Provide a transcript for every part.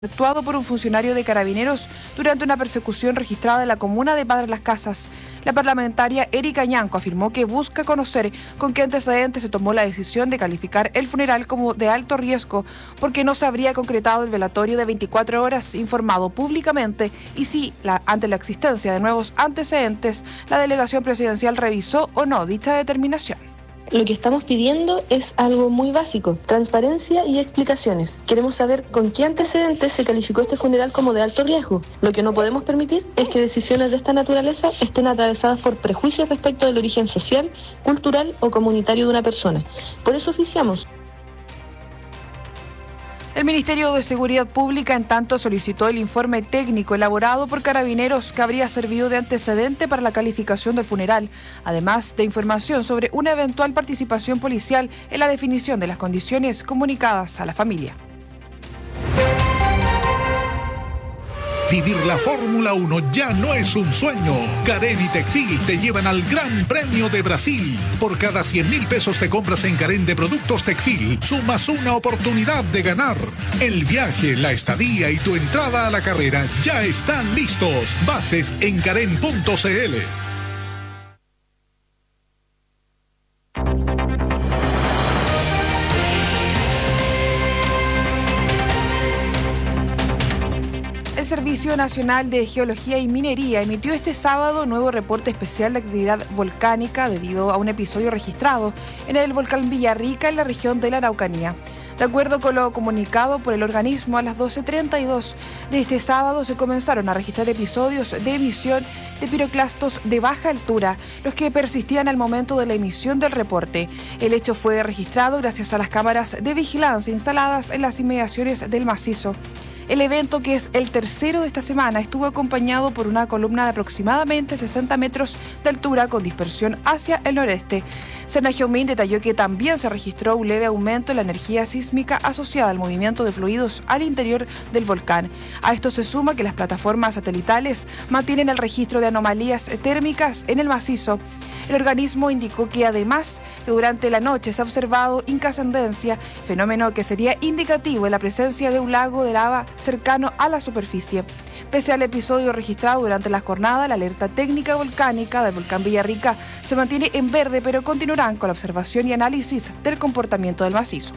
Actuado por un funcionario de Carabineros durante una persecución registrada en la comuna de Padre Las Casas. La parlamentaria Erika Ñanco afirmó que busca conocer con qué antecedentes se tomó la decisión de calificar el funeral como de alto riesgo, porque no se habría concretado el velatorio de 24 horas informado públicamente y si, ante la existencia de nuevos antecedentes, la delegación presidencial revisó o no dicha determinación. Lo que estamos pidiendo es algo muy básico, transparencia y explicaciones. Queremos saber con qué antecedentes se calificó este funeral como de alto riesgo. Lo que no podemos permitir es que decisiones de esta naturaleza estén atravesadas por prejuicios respecto del origen social, cultural o comunitario de una persona. Por eso oficiamos. El Ministerio de Seguridad Pública, en tanto, solicitó el informe técnico elaborado por Carabineros que habría servido de antecedente para la calificación del funeral, además de información sobre una eventual participación policial en la definición de las condiciones comunicadas a la familia. Vivir la Fórmula 1 ya no es un sueño. Carén y Tecfil te llevan al Gran Premio de Brasil. Por cada 100.000 pesos te compras en Carén de productos Tecfil, sumas una oportunidad de ganar. El viaje, la estadía y tu entrada a la carrera ya están listos. Bases en carén.cl. El Servicio Nacional de Geología y Minería emitió este sábado un nuevo reporte especial de actividad volcánica debido a un episodio registrado en el volcán Villarrica en la región de la Araucanía. De acuerdo con lo comunicado por el organismo, a las 12:32 de este sábado se comenzaron a registrar episodios de emisión de piroclastos de baja altura, los que persistían al momento de la emisión del reporte. El hecho fue registrado gracias a las cámaras de vigilancia instaladas en las inmediaciones del macizo. El evento, que es el tercero de esta semana, estuvo acompañado por una columna de aproximadamente 60 metros de altura con dispersión hacia el noreste. Serna Geomín detalló que también se registró un leve aumento en la energía sísmica asociada al movimiento de fluidos al interior del volcán. A esto se suma que las plataformas satelitales mantienen el registro de anomalías térmicas en el macizo. El organismo indicó que además que durante la noche se ha observado incandescencia, fenómeno que sería indicativo de la presencia de un lago de lava cercano a la superficie. Pese al episodio registrado durante la jornada, la alerta técnica volcánica del volcán Villarrica se mantiene en verde, pero continuarán con la observación y análisis del comportamiento del macizo.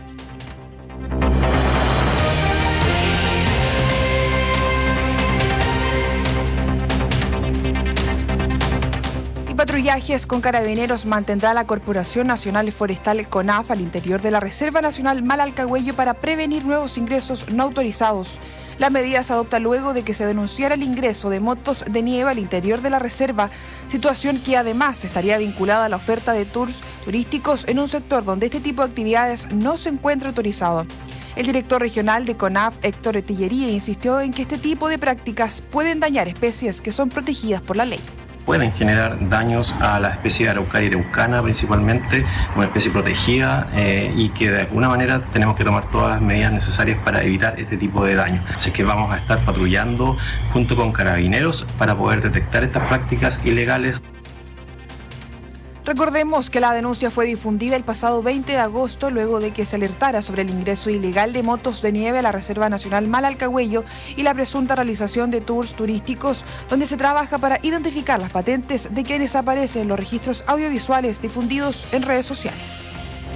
Patrullajes con Carabineros mantendrá la Corporación Nacional Forestal CONAF al interior de la Reserva Nacional Malalcahuello para prevenir nuevos ingresos no autorizados. La medida se adopta luego de que se denunciara el ingreso de motos de nieve al interior de la reserva, situación que además estaría vinculada a la oferta de tours turísticos en un sector donde este tipo de actividades no se encuentra autorizado. El director regional de CONAF, Héctor Tillería, insistió en que este tipo de prácticas pueden dañar especies que son protegidas por la ley. Pueden generar daños a la especie de Araucaria araucana, principalmente, una especie protegida y que de alguna manera tenemos que tomar todas las medidas necesarias para evitar este tipo de daños. Así que vamos a estar patrullando junto con Carabineros para poder detectar estas prácticas ilegales. Recordemos que la denuncia fue difundida el pasado 20 de agosto luego de que se alertara sobre el ingreso ilegal de motos de nieve a la Reserva Nacional Malalcahuello y la presunta realización de tours turísticos donde se trabaja para identificar las patentes de quienes aparecen en los registros audiovisuales difundidos en redes sociales.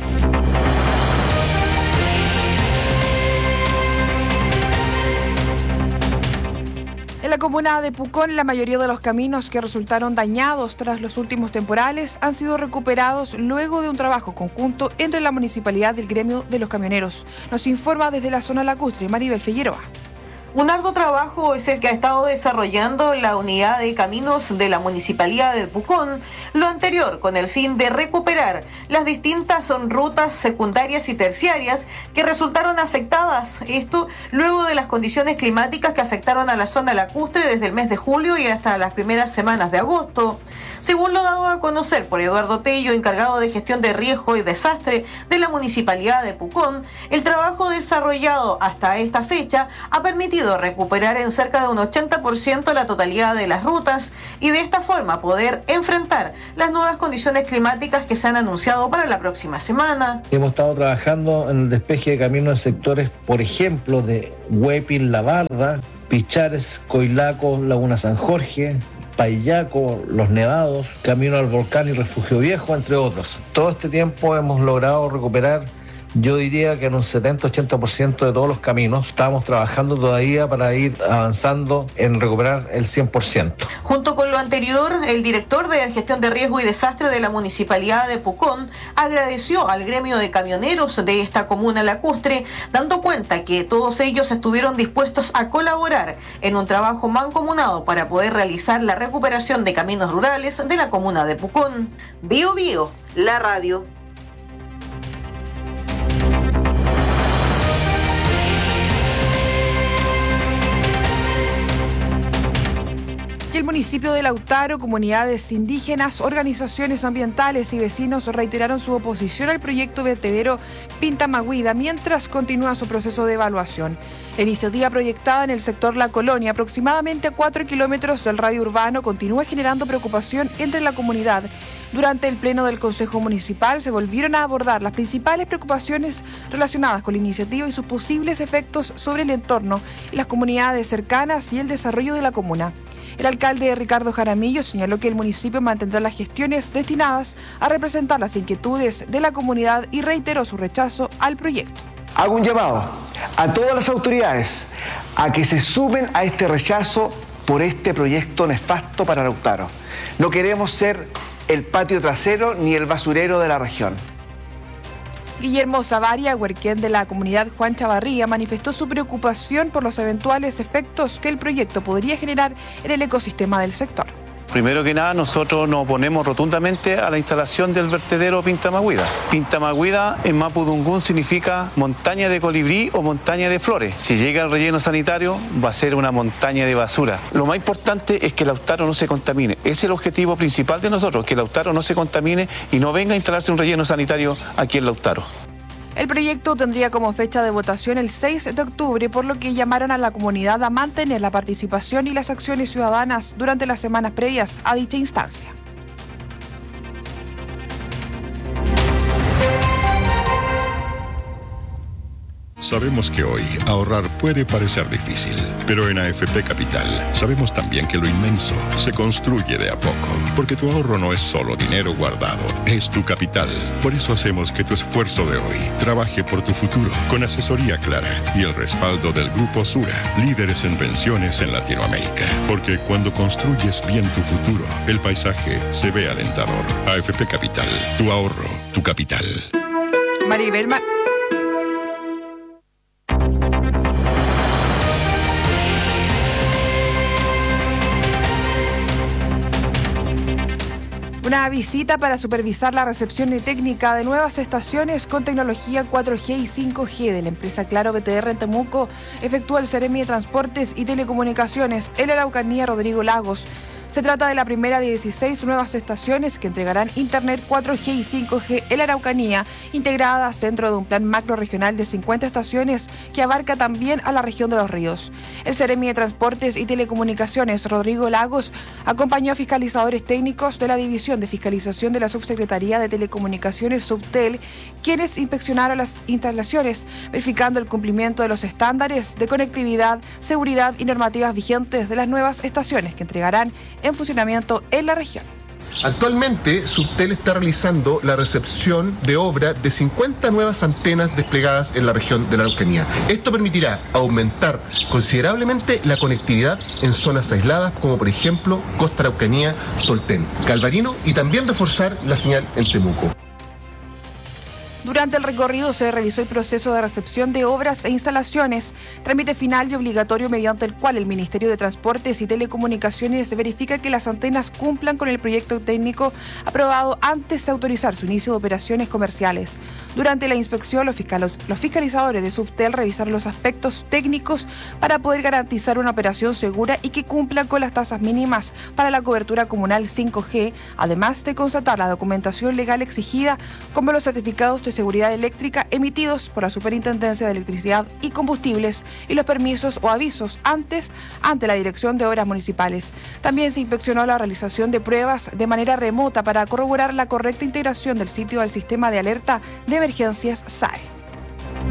En la comuna de Pucón, la mayoría de los caminos que resultaron dañados tras los últimos temporales han sido recuperados luego de un trabajo conjunto entre la municipalidad y el gremio de los camioneros. Nos informa desde la zona lacustre Maribel Figueroa. Un arduo trabajo es el que ha estado desarrollando la unidad de caminos de la Municipalidad de Pucón, lo anterior con el fin de recuperar las distintas rutas secundarias y terciarias que resultaron afectadas, esto luego de las condiciones climáticas que afectaron a la zona lacustre desde el mes de julio y hasta las primeras semanas de agosto. Según lo dado a conocer por Eduardo Tello, encargado de gestión de riesgo y desastre de la Municipalidad de Pucón, el trabajo desarrollado hasta esta fecha ha permitido permitido recuperar en cerca de un 80% la totalidad de las rutas y de esta forma poder enfrentar las nuevas condiciones climáticas que se han anunciado para la próxima semana. Hemos estado trabajando en el despeje de caminos en sectores, por ejemplo, de Huepil, La Barda, Pichares, Coilaco, Laguna San Jorge, Payaco, Los Nevados, Camino al Volcán y Refugio Viejo, entre otros. Todo este tiempo hemos logrado recuperar, yo diría que en un 70-80% de todos los caminos. Estamos trabajando todavía para ir avanzando en recuperar el 100%. Junto con lo anterior, el director de Gestión de Riesgo y Desastre de la Municipalidad de Pucón agradeció al gremio de camioneros de esta comuna lacustre, dando cuenta que todos ellos estuvieron dispuestos a colaborar en un trabajo mancomunado para poder realizar la recuperación de caminos rurales de la comuna de Pucón. Bio Bio, la radio. El municipio de Lautaro, comunidades indígenas, organizaciones ambientales y vecinos reiteraron su oposición al proyecto vertedero Pintamagüida mientras continúa su proceso de evaluación. La iniciativa proyectada en el sector La Colonia, aproximadamente a 4 kilómetros del radio urbano, continúa generando preocupación entre la comunidad. Durante el pleno del Consejo Municipal se volvieron a abordar las principales preocupaciones relacionadas con la iniciativa y sus posibles efectos sobre el entorno y las comunidades cercanas y el desarrollo de la comuna. El alcalde Ricardo Jaramillo señaló que el municipio mantendrá las gestiones destinadas a representar las inquietudes de la comunidad y reiteró su rechazo al proyecto. Hago un llamado a todas las autoridades a que se sumen a este rechazo por este proyecto nefasto para Lautaro. No queremos ser el patio trasero ni el basurero de la región. Guillermo Zavaria, huerquén de la comunidad Juan Chavarría, manifestó su preocupación por los eventuales efectos que el proyecto podría generar en el ecosistema del sector. Primero que nada, nosotros nos oponemos rotundamente a la instalación del vertedero Pintamagüida. Pintamagüida en mapudungún significa montaña de colibrí o montaña de flores. Si llega al relleno sanitario, va a ser una montaña de basura. Lo más importante es que Lautaro no se contamine. Ese es el objetivo principal de nosotros, que Lautaro no se contamine y no venga a instalarse un relleno sanitario aquí en Lautaro. El proyecto tendría como fecha de votación el 6 de octubre, por lo que llamaron a la comunidad a mantener la participación y las acciones ciudadanas durante las semanas previas a dicha instancia. Sabemos que hoy ahorrar puede parecer difícil, pero en AFP Capital sabemos también que lo inmenso se construye de a poco, porque tu ahorro no es solo dinero guardado, es tu capital. Por eso hacemos que tu esfuerzo de hoy trabaje por tu futuro, con asesoría clara y el respaldo del Grupo Sura, líderes en pensiones en Latinoamérica. Porque cuando construyes bien tu futuro, el paisaje se ve alentador. AFP Capital, tu ahorro, tu capital. Maribel Una visita para supervisar la recepción técnica de nuevas estaciones con tecnología 4G y 5G de la empresa Claro BTR en Temuco efectúa el Seremi de Transportes y Telecomunicaciones en la Araucanía Rodrigo Lagos. Se trata de la primera de 16 nuevas estaciones que entregarán Internet 4G y 5G en la Araucanía, integradas dentro de un plan macro regional de 50 estaciones que abarca también a la región de Los Ríos. El Seremi de Transportes y Telecomunicaciones, Rodrigo Lagos, acompañó a fiscalizadores técnicos de la División de Fiscalización de la Subsecretaría de Telecomunicaciones, Subtel, quienes inspeccionaron las instalaciones, verificando el cumplimiento de los estándares de conectividad, seguridad y normativas vigentes de las nuevas estaciones que entregarán en funcionamiento en la región. Actualmente, Subtel está realizando la recepción de obra de 50 nuevas antenas desplegadas en la región de la Araucanía. Esto permitirá aumentar considerablemente la conectividad en zonas aisladas como por ejemplo Costa Araucanía, Tolten, Calvarino y también reforzar la señal en Temuco. Durante el recorrido se revisó el proceso de recepción de obras e instalaciones, trámite final y obligatorio mediante el cual el Ministerio de Transportes y Telecomunicaciones verifica que las antenas cumplan con el proyecto técnico aprobado antes de autorizar su inicio de operaciones comerciales. Durante la inspección, los fiscalizadores de Subtel revisaron los aspectos técnicos para poder garantizar una operación segura y que cumpla con las tasas mínimas para la cobertura comunal 5G, además de constatar la documentación legal exigida como los certificados de seguridad eléctrica emitidos por la Superintendencia de Electricidad y Combustibles y los permisos o avisos ante la Dirección de Obras Municipales. También se inspeccionó la realización de pruebas de manera remota para corroborar la correcta integración del sitio al sistema de alerta de emergencias SAE.